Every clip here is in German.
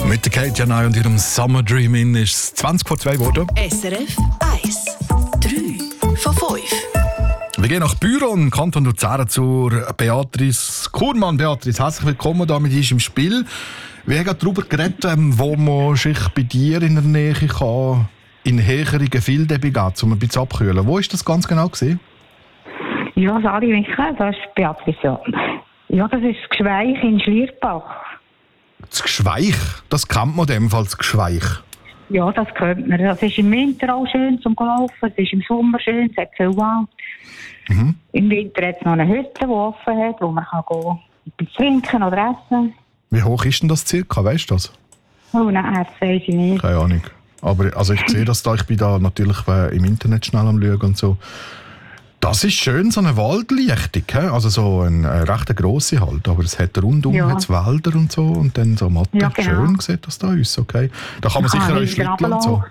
Mit der Kate Janai und ihrem Summer Dream ist es 20 vor 2 geworden. SRF 1. 3 von 5. Wir gehen nach Büron, Kanton Luzern, zur Beatrice Kurmann. Beatrice, herzlich willkommen da mit uns im Spiel. Wir haben darüber geredet, wo man sich bei dir in der Nähe kann, in höheren Gefilde begeben, um ein bisschen abkühlen. Wo ist das ganz genau gewesen? Ja, Sali Michael, das ist Beatrice. Ja, das ist das Gschweich in Schlierbach. Das Gschweich? Das kennt man in dem Fall, das Gschweich. Ja, das kennt man. Das ist im Winter auch schön zum Laufen, es ist im Sommer schön, es hat viel Wald. Mhm. Im Winter hat es noch eine Hütte, die offen hat, wo man kann gehen, etwas trinken oder essen. Wie hoch ist denn das circa, weißt du das? Oh nein, das weiß ich nicht. Keine Ahnung. Aber also ich sehe das da, ich bin da natürlich im Internet schnell am Schauen und so. Das ist schön, so eine Waldlichtung, also so eine recht grosse halt, aber es hat rundum hat's Wälder und so und dann so Matten. Ja, genau. Schön sieht das da aus, okay. Da kann man sicher auch schlitteln und so.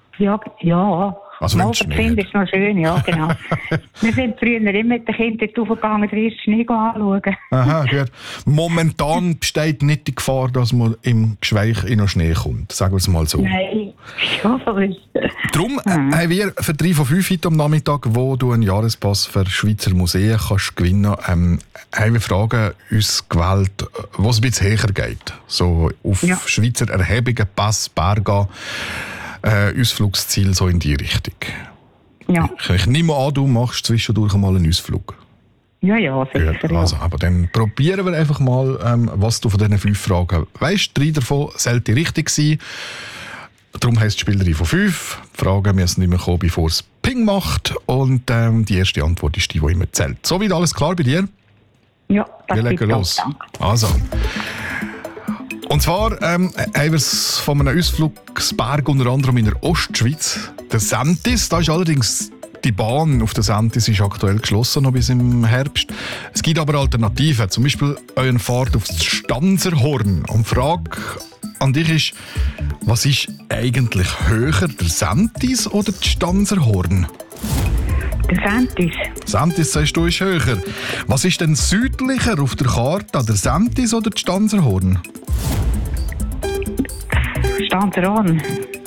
Ja. Also mal für die Kinder ist noch schön, ja, genau. Wir sind früher immer mit den Kindern raufgegangen, den ersten Schnee anschauen. Aha, gut. Momentan besteht nicht die Gefahr, dass man im Gschweich in den Schnee kommt, sagen wir es mal so. Nein, ja, so ist es. Darum haben wir für 3 von 5 heute am Nachmittag, wo du einen Jahrespass für Schweizer Museen kannst gewinnen kannst, haben wir Fragen uns gewählt, wo es ein bisschen höher geht. So auf Schweizer Erhebungen, Pass, Berge, Ausflugsziel so in die Richtung. Ja. Ich nehme an, du machst zwischendurch mal einen Ausflug. Ja, sicher. Gut, also, aber dann probieren wir einfach mal, was du von diesen 5 Fragen weißt. 3 davon sollten richtig sein. Darum heisst das Spiel 3 von 5. Die Fragen müssen nicht mehr kommen, bevor es Ping macht. Und die erste Antwort ist die immer zählt. Soweit alles klar bei dir? Ja, das wir legen los. Also. Und zwar haben wir es von einem Ausflugsberg unter anderem in der Ostschweiz, der Sentis. Da ist allerdings die Bahn auf der Sentis ist aktuell geschlossen, noch bis im Herbst. Es gibt aber Alternativen, zum Beispiel euren Fahrt aufs Stanserhorn. Und die Frage an dich ist, was ist eigentlich höher, der Sentis oder das Stanserhorn? Der Sentis. Sentis, sagst du, ist höher. Was ist denn südlicher auf der Karte, der Sentis oder das Stanserhorn? Stanserhorn.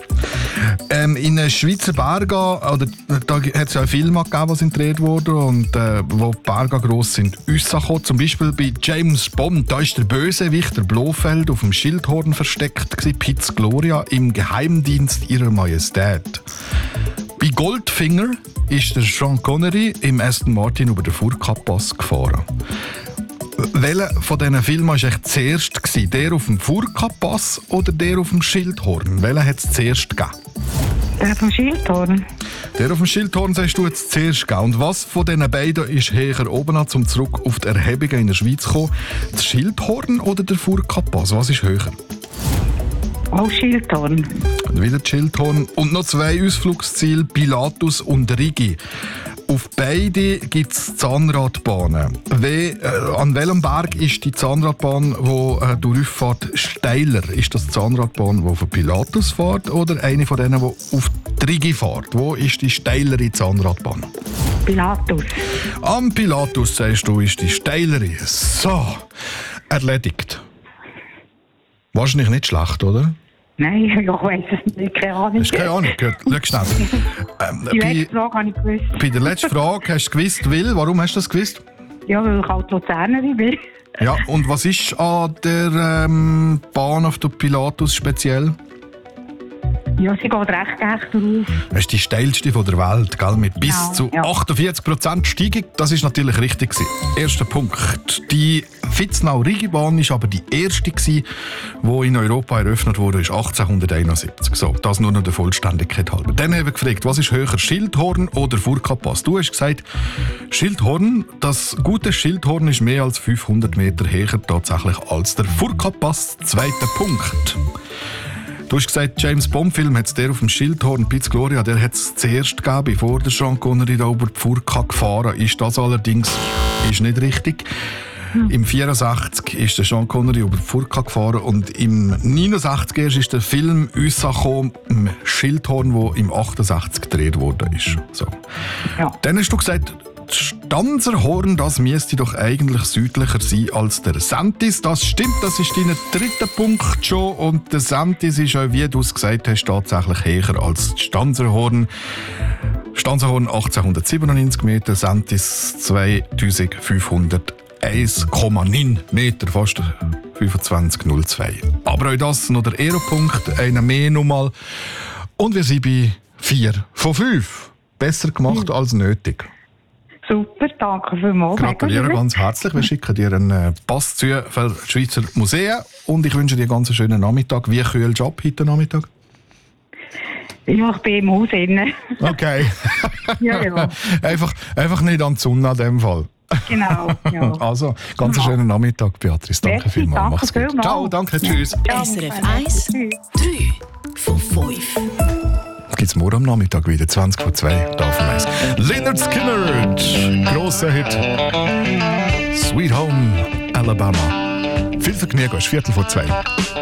In den Schweizer Bergen, oder da hat es ja einen Film gegeben, der gedreht wurde und wo die Berge gross sind, rausgekommen. Zum Beispiel bei James Bond, da ist der Bösewicht, der Blofeld, auf dem Schildhorn versteckt gewesen, Piz Gloria im Geheimdienst ihrer Majestät. Bei Goldfinger ist der Sean Connery im Aston Martin über den Furka-Pass gefahren. Welcher von diesen Filmen war echt zuerst? Der auf dem Furka-Pass oder der auf dem Schildhorn? Welchen hat es zuerst gegeben? Der auf dem Schildhorn. Der auf dem Schildhorn sagst du jetzt zuerst gegeben. Und was von diesen beiden ist höher oben an, um zurück auf die Erhebungen in der Schweiz zu kommen? Das Schildhorn oder der Furka-Pass? Was ist höher? Auch Schildhorn. Und wieder Schildhorn. Und noch 2 Ausflugsziele, Pilatus und Rigi. Auf beide gibt es Zahnradbahnen. An welchem Berg ist die Zahnradbahn, die durchfährt, steiler? Ist das die Zahnradbahn, die auf Pilatus fährt oder eine von denen, die auf die Rigi fährt? Wo ist die steilere Zahnradbahn? Pilatus. Am Pilatus, sagst du, ist die steilere. So, erledigt. Wahrscheinlich nicht schlecht, oder? Nein, ich weiss es nicht, keine Ahnung. Hast keine Ahnung? Gut, schau schnell. Die letzte Frage habe ich gewusst. Bei der letzten Frage hast du gewusst, warum hast du das gewusst? Ja, weil ich halt Luzernerin bin. Ja, und was ist an der Bahn auf der Pilatus speziell? Ja, sie geht recht drauf. Das ist die steilste von der Welt, gell? Mit bis zu 48% Steigung. Das ist natürlich richtig gewesen. Erster Punkt. Die Vitznau-Rigi-Bahn war aber die erste, die in Europa eröffnet wurde, ist 1871. So, das nur noch der Vollständigkeit halber. Dann haben wir gefragt, was ist höher, Schildhorn oder Furka-Pass? Du hast gesagt, Schildhorn. Das gute Schildhorn ist mehr als 500 Meter höher tatsächlich als der Furka-Pass. Zweiter Punkt. Du hast gesagt, James Bond-Film hat es der auf dem Schildhorn, Piz Gloria, der hat es zuerst gegeben, bevor der Sean Connery da über die Furka gefahren ist. Das allerdings ist nicht richtig. Im 64 ist der Sean Connery über die Furka gefahren und im 69 erst ist der Film rausgekommen, im Schildhorn, der im 68 gedreht worden ist. So. Ja. Dann hast du gesagt, Stanserhorn, das müsste doch eigentlich südlicher sein als der Sentis. Das stimmt, das ist dein dritter Punkt schon. Und der Sentis ist auch, wie du es gesagt hast, tatsächlich höher als Stanserhorn. Stanserhorn 1897 Meter, Sentis 2501,9 Meter, fast 25,02. Aber auch das noch der Aeropunkt, einer mehr nochmal. Und wir sind bei 4 von 5. Besser gemacht als nötig. Super, danke vielmals. Gratuliere ganz herzlich. Wir schicken dir einen Pass zu für die Schweizer Museen und ich wünsche dir einen ganz schönen Nachmittag. Wie kühlst du ab heute Nachmittag? Ja, ich bin im Haus innen. Okay. Ja. einfach nicht an die Sonne in dem Fall. Genau, ja. Also, ganz einen schönen Nachmittag, Beatrice. Danke vielmals. Mach's gut. vielmals. Ciao, danke, tschüss. SRF 1, 3 von 5. Gibt's morgen am Nachmittag wieder 20 vor 2. Da auf dem Eis. Lynyrd Skynyrd, grosser Hit. Sweet Home Alabama. Viel Vergnügen, es ist 2:15.